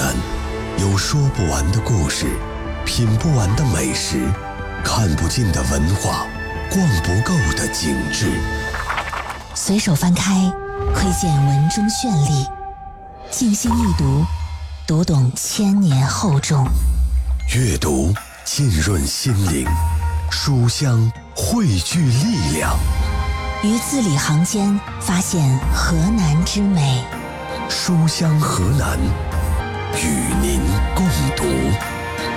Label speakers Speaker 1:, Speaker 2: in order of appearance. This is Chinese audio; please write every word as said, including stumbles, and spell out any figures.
Speaker 1: 南，有说不完的故事，品不完的美食，看不尽的文化，逛不够的景致。
Speaker 2: 随手翻开，窥见文中绚丽；静心一读，读懂千年厚重。
Speaker 1: 阅读浸润心灵，书香汇聚力量。
Speaker 2: 于字里行间发现河南之美。
Speaker 1: 书香河南，与您共读。